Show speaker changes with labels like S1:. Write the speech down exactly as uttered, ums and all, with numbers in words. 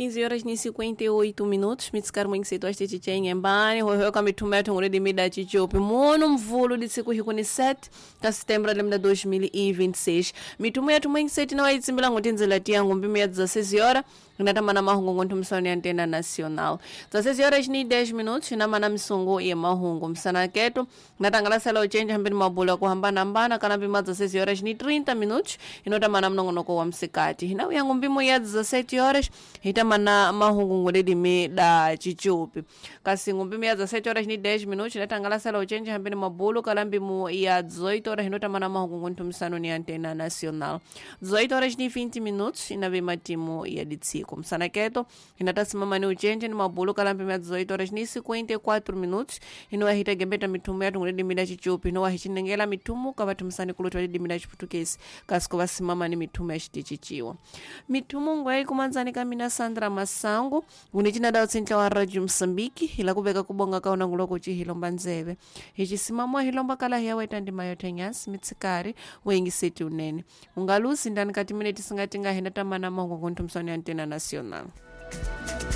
S1: quinze horas e cinquenta e oito minutos. Mitsikari mwengisetu ashtichiche nyembani. Hohoka mitumetu nguridi mida chichopi. Mono mvulu di siku hikuni sete ka setembro lemda dois mil e vinte e seis. Mitumu yetu mwengisetu na waitsimbila ngutinzila tiyangu mbimi ya dezesseis horas. Natamana mahungu ngontu msoni antena nacional. dezesseis horas ni dez minutos. Namana msungu ya mahungu. Msana ketu. Natangala sala uchenja hambini mabula kuhambana mbana. Kanabima dezesseis horas ni trinta minutos. Inotamana mnongonoko wa msikati. Hinawi yangu mbimu ya dezessete horas. Hitamana mahungu nguridi mida chichopi. Kasi ngumbimi ya dezessete horas ni dez minutos. Natangala sala uchenja hambini mabulu. Kalambimu ya dezoito horas. Inotamana mahungu ngontu msano antena nacional. dezoito horas ni vinte minutos. Inavima timu ya ditsiko. Msana keto, hinatasimama ni uchenje ni mabulu kalampi mea dezoito horas ni cinquenta e quatro minutos. Ino wahita gembeta mitumu ya tungulidi mida chichupi. Ino wahichinengela mitumu kawatu msani kulutu walidi mida chiputukesi. Kasiko wasimama ni mitumu ya chitichichiwa. Mitumu ngwai kumanzani kamina Sandra Masangu. Unichina dao tsincha wa Radio Msambiki. Hila kubeka kubonga kauna nguloko chi hilomba nzeve. Hichi simamua hilomba kala hiya waitandi mayote nyasi mitsikari wengi seti uneni. Ungalusi ndani kati mineti singatinga hinata mana mongo kuntu msani antena nacional.